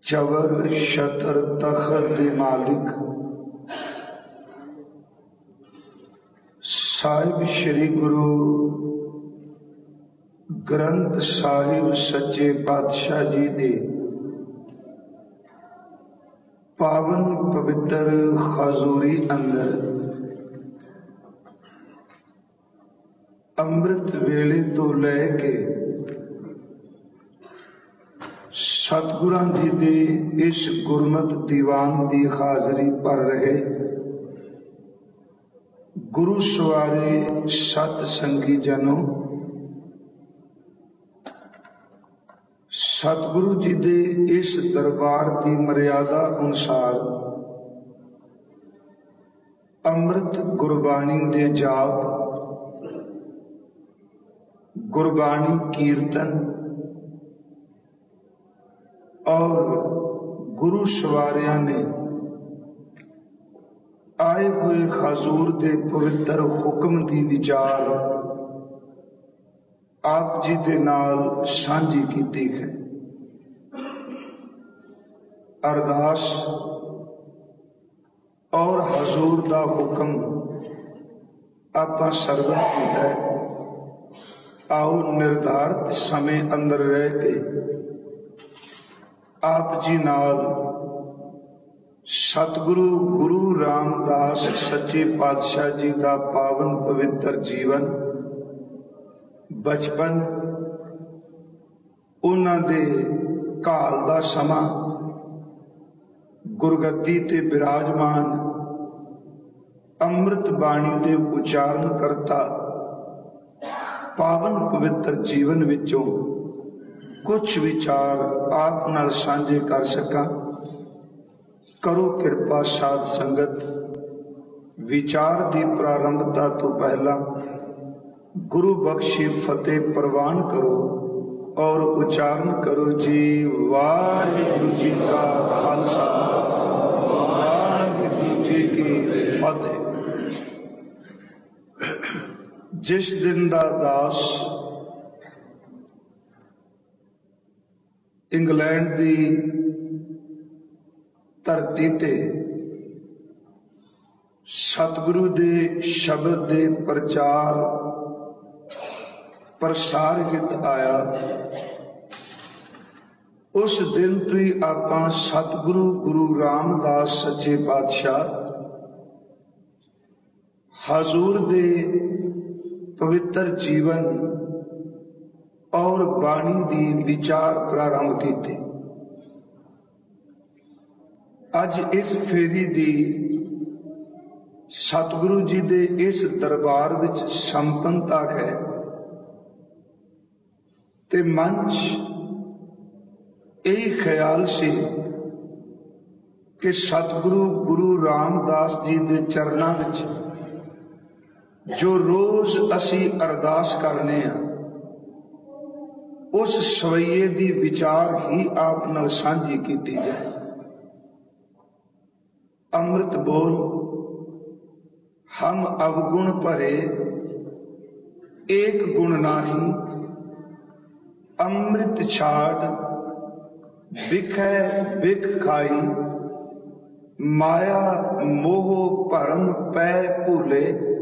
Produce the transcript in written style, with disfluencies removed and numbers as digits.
चवर शतर तखत दे मालिक साहिब श्री गुरु ग्रंथ साहिब सच्चे पातशाह जी दे पावन पवित्र हजूरी अंदर अमृत वेले तो लैके सतगुरां जी दे इस गुरमत दीवान की हाजरी पर रहे गुरु सवारे सत संगी जनों, सतगुरु जी दे इस दरबार की मर्यादा अनुसार अमृत गुरबाणी दे जाप, गुरबाणी कीर्तन और गुरु सवारियां ने आए हुए हजूर दे पवित्र हुक्म की विचार आप जी दे नाल सांझी कीती है। अरदास और हजूर दा हुक्म आपां सरवण कीता है। आओ निर्धारित समय अंदर रह के आप जी नाल सतगुरु गुरु रामदास सच्चे पातशाह जी का पावन पवित्र जीवन, बचपन, उन्हां दे काल दा समा, गुरगद्दी ते विराजमान अमृत बाणी दे उचारण करता पावन पवित्र जीवन विचों कुछ विचार आप नाल सांझे कर सकां। करो कृपा साध संगत, विचार की प्रारंभता तो पहला गुरु बख्शी फतेह प्रवान करो और उच्चारण करो जी वाहिगुरु जी का खालसा वाहिगुरु जी की फतेह। जिस दिन दा दास इंग्लैंड की धरती ते सतगुरु दे शब्द दे प्रचार प्रसार हित आया, उस दिन तो ही आपां सतगुरु गुरु रामदास सच्चे पातशाह हजूर दे पवित्र जीवन और बाणी दी विचार प्रारंभ कीते। अज इस फेरी दी सतगुरु जी दे इस दरबार विच संपन्नता है ते मंच यही ख्याल से कि सतगुरु गुरु रामदास जी दे चरणों विच जो रोज असी अरदास करने हैं उस सवैये दी विचार ही आप नाल सांझी कीती जाए। अमृत बोल हम अवगुण भरे एक गुण नाही, अमृत छाड़ बिखै बिख खाई, माया मोह भरम पै भूले,